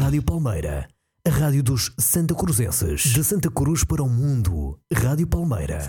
Rádio Palmeira, a rádio dos Santa Cruzenses. De Santa Cruz para o mundo. Rádio Palmeira.